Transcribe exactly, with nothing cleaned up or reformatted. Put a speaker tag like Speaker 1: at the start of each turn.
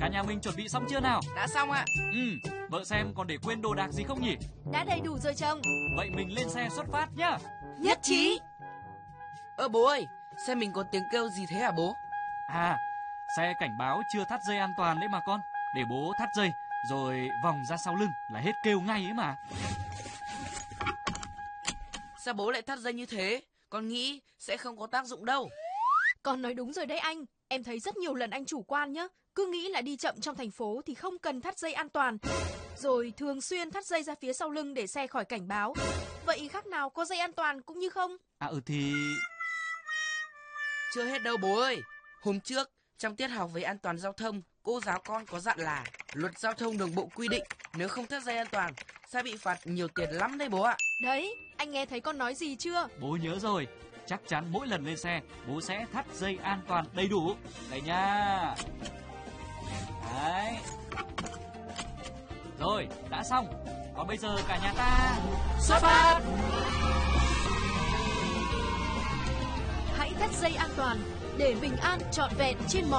Speaker 1: Cả nhà mình chuẩn bị xong chưa nào?
Speaker 2: Đã xong ạ.
Speaker 1: Ừ, vợ xem còn để quên đồ đạc gì không nhỉ?
Speaker 3: Đã đầy đủ rồi chồng.
Speaker 1: Vậy mình lên xe xuất phát nhá.
Speaker 3: Nhất trí.
Speaker 2: Ơ bố ơi, xe mình có tiếng kêu gì thế hả bố?
Speaker 1: À, xe cảnh báo chưa thắt dây an toàn đấy mà con. Để bố thắt dây, rồi vòng ra sau lưng là hết kêu ngay ấy mà.
Speaker 2: Sao bố lại thắt dây như thế? Con nghĩ sẽ không có tác dụng đâu.
Speaker 3: Con nói đúng rồi đấy anh. Em thấy rất nhiều lần anh chủ quan nhá. Cứ nghĩ là đi chậm trong thành phố thì không cần thắt dây an toàn. Rồi thường xuyên thắt dây ra phía sau lưng để xe khỏi cảnh báo. Vậy khác nào có dây an toàn cũng như không?
Speaker 1: À ừ thì...
Speaker 2: Chưa hết đâu bố ơi. Hôm trước, trong tiết học về an toàn giao thông, cô giáo con có dặn là luật giao thông đường bộ quy định nếu không thắt dây an toàn sẽ bị phạt nhiều tiền lắm đấy bố ạ.
Speaker 3: Đấy, anh nghe thấy con nói gì chưa?
Speaker 1: Bố nhớ rồi. Chắc chắn mỗi lần lên xe, bố sẽ thắt dây an toàn đầy đủ. Đây nha. Đấy. Rồi, đã xong. Còn bây giờ cả nhà ta xuất phát.
Speaker 3: Hãy thắt dây an toàn để bình an trọn vẹn trên mọi